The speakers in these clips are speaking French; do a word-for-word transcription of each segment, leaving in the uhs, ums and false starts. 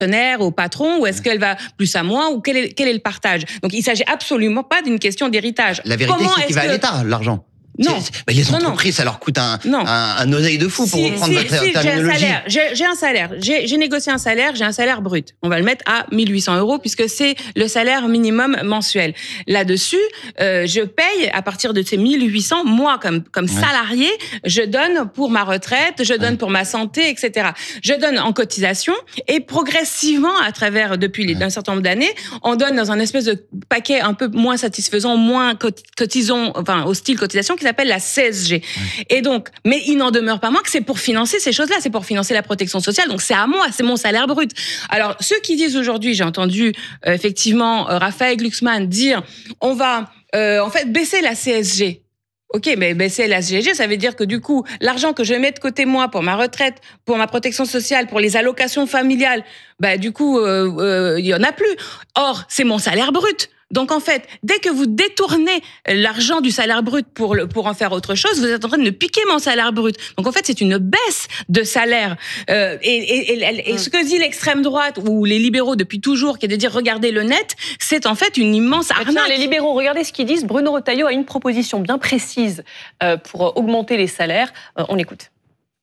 au patron, ou est-ce qu'elle va plus à moi, ou quel est, quel est le partage? Donc, il ne s'agit absolument pas d'une question d'héritage. La vérité, Comment c'est qu'il va que... à l'État, l'argent. Non. Mais les entreprises, non, non. ça leur coûte un, un, un oseille de fou pour si, reprendre si, votre si, terminologie. J'ai un salaire, j'ai, j'ai, un salaire. J'ai, j'ai négocié un salaire, j'ai un salaire brut. On va le mettre à mille huit cents euros puisque c'est le salaire minimum mensuel. Là-dessus, euh, je paye à partir de ces mille huit cents, moi, comme, comme ouais. salarié, je donne pour ma retraite, je donne ouais. pour ma santé, et cetera. Je donne en cotisation et progressivement, à travers, depuis les, ouais. un certain nombre d'années, on donne dans un espèce de paquet un peu moins satisfaisant, moins cotisons, enfin, au style cotisation qui s'appelle la C S G. Et donc, mais il n'en demeure pas moins que c'est pour financer ces choses-là, c'est pour financer la protection sociale. Donc c'est à moi, c'est mon salaire brut. Alors ceux qui disent aujourd'hui, j'ai entendu euh, effectivement euh, Raphaël Glucksmann dire, on va euh, en fait baisser la C S G. Ok, mais baisser la C S G, ça veut dire que du coup, l'argent que je mets de côté moi pour ma retraite, pour ma protection sociale, pour les allocations familiales, bah du coup, euh, euh, il y en a plus. Or, c'est mon salaire brut. Donc en fait, dès que vous détournez l'argent du salaire brut pour le, pour en faire autre chose, vous êtes en train de piquer mon salaire brut. Donc en fait, c'est une baisse de salaire. Euh, et, et, et, et ce que dit l'extrême droite ou les libéraux depuis toujours, qui est de dire regardez le net, c'est en fait une immense arnaque. Tiens, les libéraux, regardez ce qu'ils disent. Bruno Retailleau a une proposition bien précise euh, pour augmenter les salaires. Euh, on l'écoute.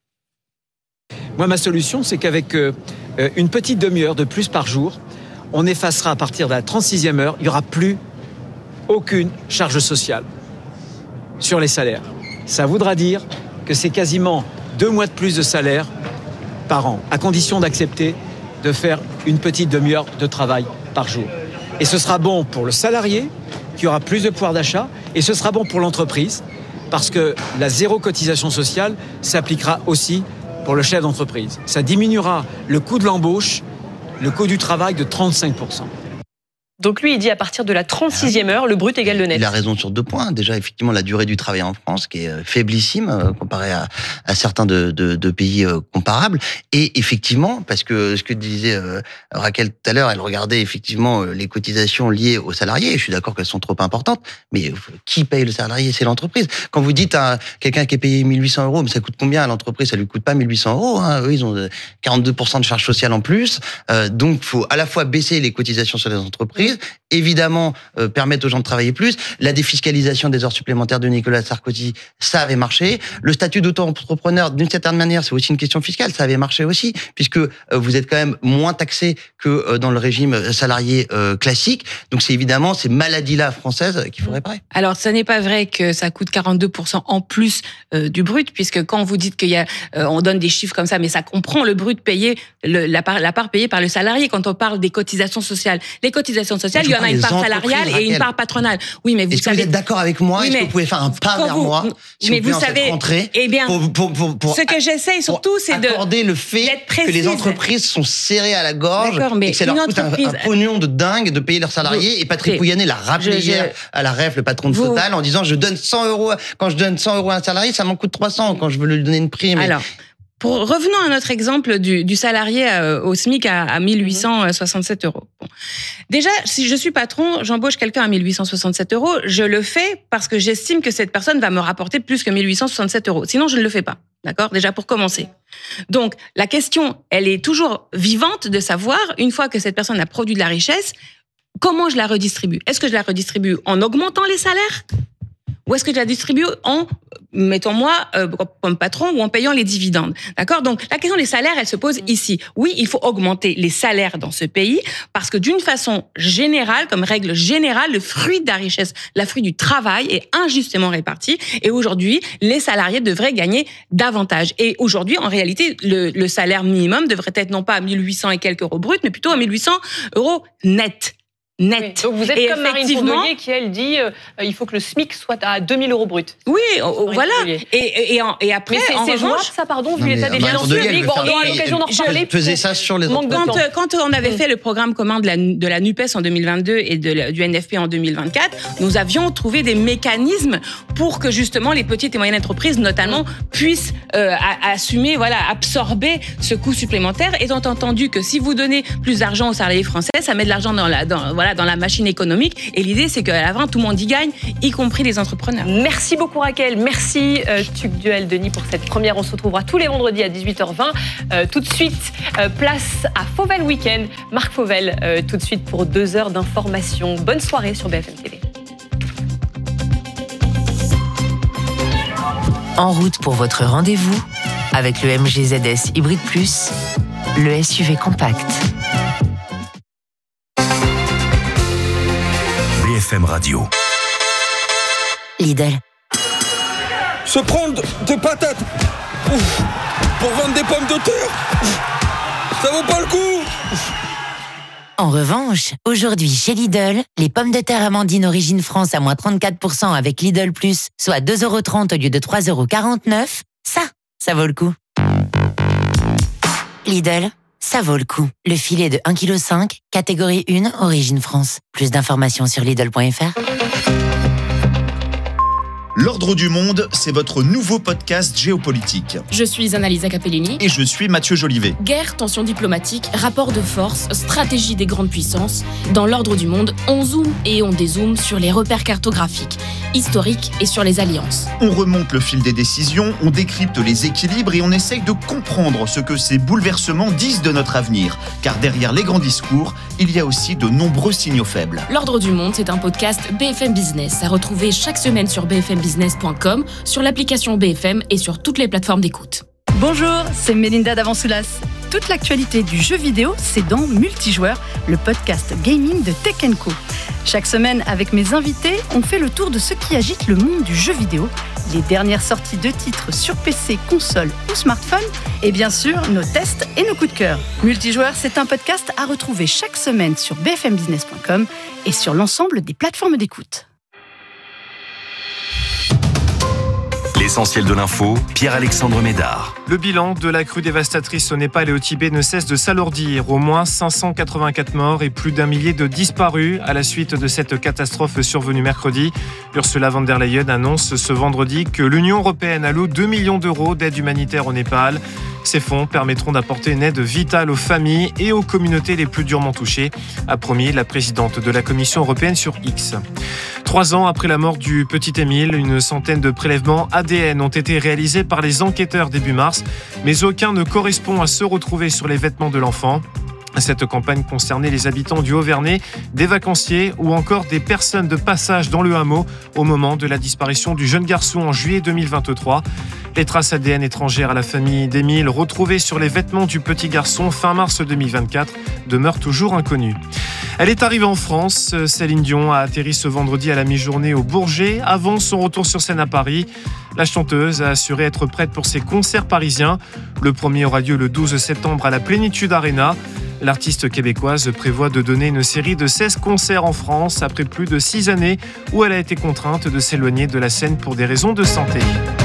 Moi, ma solution, c'est qu'avec euh, une petite demi-heure de plus par jour, on effacera à partir de la trente-sixième heure, il n'y aura plus aucune charge sociale sur les salaires. Ça voudra dire que c'est quasiment deux mois de plus de salaire par an, à condition d'accepter de faire une petite demi-heure de travail par jour. Et ce sera bon pour le salarié, qui aura plus de pouvoir d'achat, et ce sera bon pour l'entreprise, parce que la zéro cotisation sociale s'appliquera aussi pour le chef d'entreprise. Ça diminuera le coût de l'embauche, le coût du travail de trente-cinq pour cent. Donc lui, il dit à partir de la trente-sixième heure, le brut égale le net. Il a raison sur deux points. Déjà, effectivement, la durée du travail en France, qui est faiblissime euh, comparée à, à certains de, de, de pays euh, comparables. Et effectivement, parce que ce que disait euh, Raquel tout à l'heure, elle regardait effectivement euh, les cotisations liées aux salariés. Je suis d'accord qu'elles sont trop importantes, mais euh, qui paye le salarié? C'est l'entreprise. Quand vous dites à quelqu'un qui est payé mille huit cents euros, mais ça coûte combien à l'entreprise? Ça lui coûte pas mille huit cents euros. Hein. Eux, ils ont quarante-deux pour cent de charges sociales en plus. Euh, donc, il faut à la fois baisser les cotisations sur les entreprises, évidemment euh, permettre aux gens de travailler plus. La défiscalisation des heures supplémentaires de Nicolas Sarkozy, ça avait marché. Le statut d'auto-entrepreneur, d'une certaine manière, c'est aussi une question fiscale, ça avait marché aussi, puisque euh, vous êtes quand même moins taxé que euh, dans le régime salarié euh, classique. Donc c'est évidemment ces maladies-là françaises qu'il faut réparer. Alors, ce n'est pas vrai que ça coûte quarante-deux pour cent en plus euh, du brut, puisque quand vous dites qu'il y a, euh, on donne des chiffres comme ça, mais ça comprend le brut payé, le, la, part, la part payée par le salarié quand on parle des cotisations sociales. Les cotisations sociales, il y en a une part salariale et une part patronale. Oui, mais vous Est-ce savez... que vous êtes d'accord avec moi? Oui, Est-ce que vous pouvez faire un pas vers vous... moi, si mais vous, vous savez, rentrée, eh bien, pour, pour, pour, pour, ce que j'essaye surtout, c'est de accorder le fait que les entreprises sont serrées à la gorge et que ça leur coûte entreprise... un, un pognon de dingue de payer leurs salariés. Vous... Et Patrick okay. Pouyanné l'a rappelé je, hier je... à la R E F, le patron de vous... Total, en disant je donne cent euros, quand je donne cent euros à un salarié, ça m'en coûte trois cents quand je veux lui donner une prime. Alors, pour, revenons à notre exemple du, du salarié euh, au SMIC à, à mille huit cent soixante-sept euros. Bon. Déjà, si je suis patron, j'embauche quelqu'un à mille huit cent soixante-sept euros, je le fais parce que j'estime que cette personne va me rapporter plus que mille huit cent soixante-sept euros. Sinon, je ne le fais pas. D'accord? Déjà, pour commencer. Donc, la question, elle est toujours vivante de savoir, une fois que cette personne a produit de la richesse, comment je la redistribue? Est-ce que je la redistribue en augmentant les salaires? Ou est-ce que je la distribue en, mettons-moi, euh, comme patron ou en payant les dividendes? D'accord? Donc, la question des salaires, elle se pose ici. Oui, il faut augmenter les salaires dans ce pays parce que d'une façon générale, comme règle générale, le fruit de la richesse, la fruit du travail est injustement réparti. Et aujourd'hui, les salariés devraient gagner davantage. Et aujourd'hui, en réalité, le, le salaire minimum devrait être non pas à mille huit cents et quelques euros bruts, mais plutôt à mille huit cents euros net. Net. Oui. Donc vous êtes et comme Marine Fondelier qui, elle, dit euh, il faut que le SMIC soit à deux mille euros brut. Oui, oh, voilà. Et, et, et, en, et après, mais c'est, en c'est revanche... jouable, ça, pardon, vu l'état des finances publiques. Bon, on aura l'occasion d'en reparler. Peser ça sur les entreprises. Quand, quand on avait fait le programme commun de la, de la NUPES en deux mille vingt-deux et de la, du N F P en deux mille vingt-quatre, nous avions trouvé des mécanismes pour que, justement, les petites et moyennes entreprises, notamment, puissent euh, à, assumer, voilà, absorber ce coût supplémentaire, étant entendu que si vous donnez plus d'argent aux salariés français, ça met de l'argent dans la... Dans, voilà, voilà, dans la machine économique. Et l'idée, c'est qu'à la fin, tout le monde y gagne, y compris les entrepreneurs. Merci beaucoup Raquel, merci euh, Tugdual Denis pour cette première. On se retrouvera tous les vendredis à dix-huit heures vingt. Euh, tout de suite, euh, place à Fauvel Week-end. Marc Fauvel, euh, tout de suite pour deux heures d'information. Bonne soirée sur B F M T V. En route pour votre rendez-vous avec le M G Z S Hybrid Plus, le S U V compact. B F M Radio. Lidl. Se prendre des patates ouf, pour vendre des pommes de terre, ça vaut pas le coup. En revanche, aujourd'hui chez Lidl, les pommes de terre Amandine Origine France à moins trente-quatre pour cent avec Lidl Plus, soit deux euros trente au lieu de trois euros quarante-neuf, ça, ça vaut le coup. Lidl, ça vaut le coup. Le filet de un virgule cinq kilos, catégorie un, Origine France. Plus d'informations sur Lidl point F R. L'Ordre du Monde, c'est votre nouveau podcast géopolitique. Je suis Annalisa Capellini. Et je suis Mathieu Jolivet. Guerre, tensions diplomatiques, rapports de force, stratégie des grandes puissances. Dans l'Ordre du Monde, on zoome et on dézoome sur les repères cartographiques, historiques et sur les alliances. On remonte le fil des décisions, on décrypte les équilibres et on essaye de comprendre ce que ces bouleversements disent de notre avenir. Car derrière les grands discours, il y a aussi de nombreux signaux faibles. L'Ordre du Monde, c'est un podcast B F M Business à retrouver chaque semaine sur b f m business point com, sur l'application B F M et sur toutes les plateformes d'écoute. Bonjour, c'est Mélinda Davansoulas. Toute l'actualité du jeu vidéo, c'est dans Multijoueur, le podcast gaming de Tech and Co. Chaque semaine, avec mes invités, on fait le tour de ce qui agite le monde du jeu vidéo, les dernières sorties de titres sur P C, console ou smartphone, et bien sûr, nos tests et nos coups de cœur. Multijoueur, c'est un podcast à retrouver chaque semaine sur b f m business point com et sur l'ensemble des plateformes d'écoute. L'essentiel de l'info, Pierre-Alexandre Médard. Le bilan de la crue dévastatrice au Népal et au Tibet ne cesse de s'alourdir. Au moins cinq cent quatre-vingt-quatre morts et plus d'un millier de disparus à la suite de cette catastrophe survenue mercredi. Ursula von der Leyen annonce ce vendredi que l'Union européenne alloue deux millions d'euros d'aide humanitaire au Népal. Ces fonds permettront d'apporter une aide vitale aux familles et aux communautés les plus durement touchées, a promis la présidente de la Commission européenne sur X. Trois ans après la mort du petit Émile, une centaine de prélèvements A D N ont été réalisés par les enquêteurs début mars, mais aucun ne correspond à ceux retrouvés sur les vêtements de l'enfant. Cette campagne concernait les habitants du Haut-Vernay, des vacanciers ou encore des personnes de passage dans le hameau au moment de la disparition du jeune garçon en juillet deux mille vingt-trois. Les traces A D N étrangères à la famille d'Émile retrouvées sur les vêtements du petit garçon fin mars deux mille vingt-quatre demeurent toujours inconnues. Elle est arrivée en France. Céline Dion a atterri ce vendredi à la mi-journée au Bourget avant son retour sur scène à Paris. La chanteuse a assuré être prête pour ses concerts parisiens. Le premier aura lieu le douze septembre à la Plénitude Arena. L'artiste québécoise prévoit de donner une série de seize concerts en France après plus de six années où elle a été contrainte de s'éloigner de la scène pour des raisons de santé.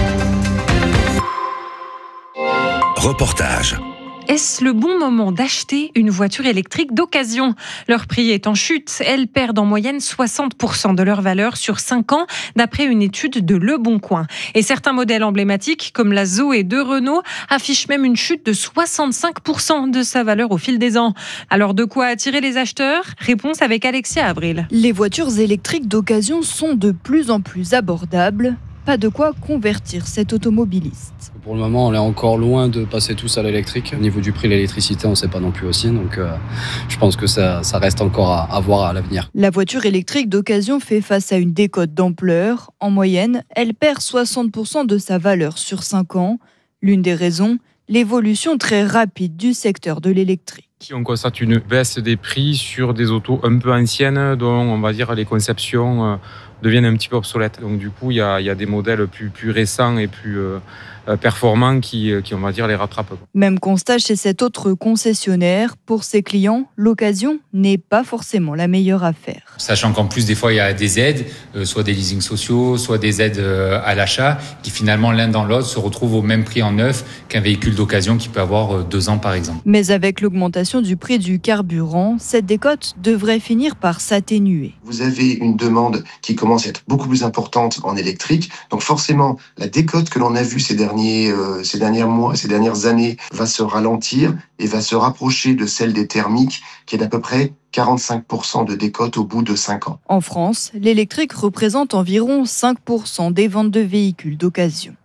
Reportage. Est-ce le bon moment d'acheter une voiture électrique d'occasion ? Leur prix est en chute. Elles perdent en moyenne soixante pour cent de leur valeur sur cinq ans, d'après une étude de Le Bon Coin. Et certains modèles emblématiques, comme la Zoé de Renault, affichent même une chute de soixante-cinq pour cent de sa valeur au fil des ans. Alors de quoi attirer les acheteurs ? Réponse avec Alexia Avril. Les voitures électriques d'occasion sont de plus en plus abordables. Pas de quoi convertir cet automobiliste. Pour le moment, on est encore loin de passer tous à l'électrique. Au niveau du prix de l'électricité, on ne sait pas non plus aussi. Donc, euh, je pense que ça, ça reste encore à, à voir à l'avenir. La voiture électrique d'occasion fait face à une décote d'ampleur. En moyenne, elle perd soixante pour cent de sa valeur sur cinq ans. L'une des raisons, l'évolution très rapide du secteur de l'électrique. On constate une baisse des prix sur des autos un peu anciennes, dont on va dire les conceptions deviennent un petit peu obsolètes. Donc du coup, il y a, il y a des modèles plus, plus récents et plus euh, performants qui, qui, on va dire, les rattrapent. Même constat chez cet autre concessionnaire. Pour ses clients, l'occasion n'est pas forcément la meilleure affaire. Sachant qu'en plus, des fois, il y a des aides, euh, soit des leasings sociaux, soit des aides euh, à l'achat, qui finalement, l'un dans l'autre, se retrouvent au même prix en neuf qu'un véhicule d'occasion qui peut avoir euh, deux ans, par exemple. Mais avec l'augmentation l'augmentation du prix du carburant, cette décote devrait finir par s'atténuer. Vous avez une demande qui commence à être beaucoup plus importante en électrique, donc forcément la décote que l'on a vue ces derniers, euh, ces derniers mois, ces dernières années va se ralentir et va se rapprocher de celle des thermiques qui est d'à peu près quarante-cinq pour cent de décote au bout de cinq ans. En France, l'électrique représente environ cinq pour cent des ventes de véhicules d'occasion.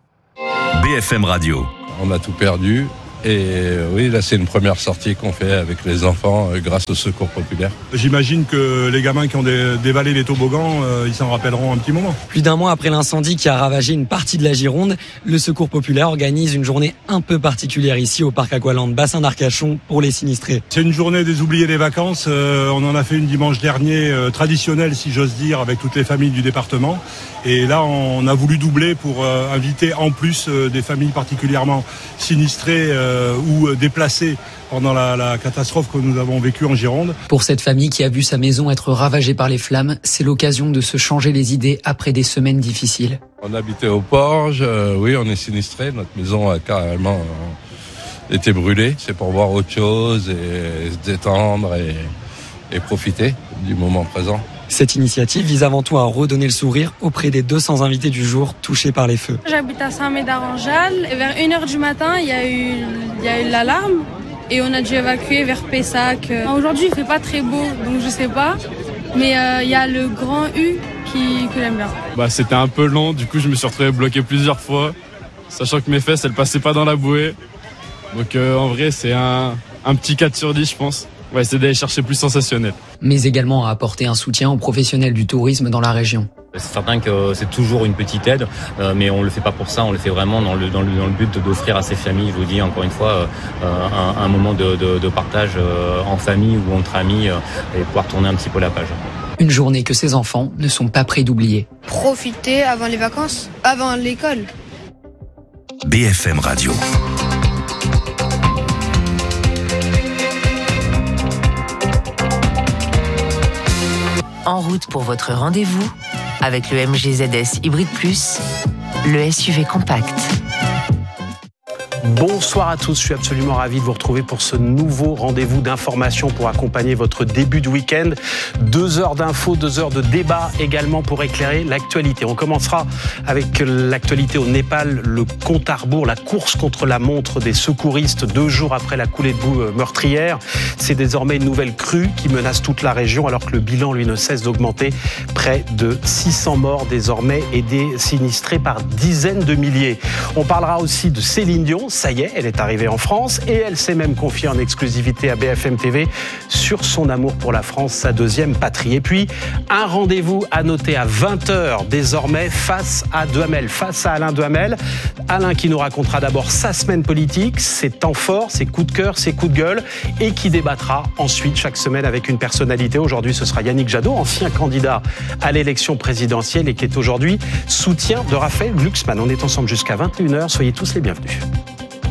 B F M Radio. On a tout perdu. Et oui, là, c'est une première sortie qu'on fait avec les enfants euh, grâce au Secours populaire. J'imagine que les gamins qui ont dé- dévalé les toboggans, euh, ils s'en rappelleront un petit moment. Plus d'un mois après l'incendie qui a ravagé une partie de la Gironde, le Secours populaire organise une journée un peu particulière ici au Parc Aqualand, bassin d'Arcachon, pour les sinistrés. C'est une journée des oubliés des vacances. Euh, on en a fait une dimanche dernier, euh, traditionnelle si j'ose dire, avec toutes les familles du département. Et là, on a voulu doubler pour euh, inviter en plus euh, des familles particulièrement sinistrées euh, ou déplacées pendant la, la catastrophe que nous avons vécue en Gironde. Pour cette famille qui a vu sa maison être ravagée par les flammes, c'est l'occasion de se changer les idées après des semaines difficiles. On habitait au Porge, euh, oui, on est sinistré. Notre maison a carrément euh, été brûlée. C'est pour voir autre chose et, et se détendre et, et profiter du moment présent. Cette initiative vise avant tout à redonner le sourire auprès des deux cents invités du jour touchés par les feux. J'habite à Saint-Médard-en-Jalles et vers une heure du matin, il y a eu, il y a eu l'alarme et on a dû évacuer vers Pessac. Aujourd'hui, il fait pas très beau, donc je sais pas, mais euh, il y a le grand U qui, que j'aime bien. Bah, c'était un peu long, du coup je me suis retrouvé bloqué plusieurs fois, sachant que mes fesses, elles passaient pas dans la bouée. Donc euh, en vrai, c'est un, un petit quatre sur dix, je pense. On va essayer d'aller chercher plus sensationnel. Mais également à apporter un soutien aux professionnels du tourisme dans la région. C'est certain que c'est toujours une petite aide, euh, mais on le fait pas pour ça, on le fait vraiment dans le, dans le, dans le but d'offrir à ces familles, je vous dis encore une fois, euh, un, un moment de, de, de partage euh, en famille ou entre amis euh, et pouvoir tourner un petit peu la page. Une journée que ces enfants ne sont pas prêts d'oublier. Profiter avant les vacances, avant l'école. B F M Radio. En route pour votre rendez-vous avec le M G Z S Hybrid Plus, le S U V compact. Bonsoir à tous, je suis absolument ravi de vous retrouver pour ce nouveau rendez-vous d'information pour accompagner votre début de week-end. Deux heures d'infos, deux heures de débat également pour éclairer l'actualité. On commencera avec l'actualité au Népal, le compte à rebours, la course contre la montre des secouristes deux jours après la coulée de boue meurtrière. C'est désormais une nouvelle crue qui menace toute la région alors que le bilan, lui, ne cesse d'augmenter. Près de six cents morts désormais et des sinistrés par dizaines de milliers. On parlera aussi de Céline Dion. Ça y est, elle est arrivée en France et elle s'est même confiée en exclusivité à B F M T V sur son amour pour la France, sa deuxième patrie. Et puis, un rendez-vous à noter à vingt heures désormais face à Duhamel, face à Alain Duhamel. Alain qui nous racontera d'abord sa semaine politique, ses temps forts, ses coups de cœur, ses coups de gueule et qui débattra ensuite chaque semaine avec une personnalité. Aujourd'hui, ce sera Yannick Jadot, ancien candidat à l'élection présidentielle et qui est aujourd'hui soutien de Raphaël Glucksmann. On est ensemble jusqu'à vingt et une heures. Soyez tous les bienvenus.